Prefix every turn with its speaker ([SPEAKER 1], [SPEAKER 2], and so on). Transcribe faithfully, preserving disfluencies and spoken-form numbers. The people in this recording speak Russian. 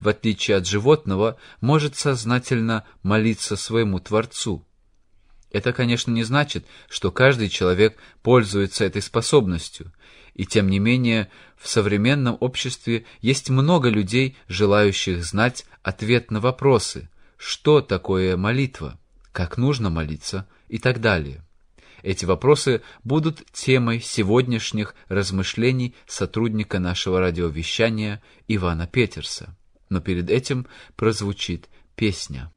[SPEAKER 1] в отличие от животного, может сознательно молиться своему Творцу. Это, конечно, не значит, что каждый человек пользуется этой способностью, и тем не менее в современном обществе есть много людей, желающих знать ответ на вопросы, что такое молитва, как нужно молиться и так далее. Эти вопросы будут темой сегодняшних размышлений сотрудника нашего радиовещания Ивана Петерса. Но перед этим прозвучит песня.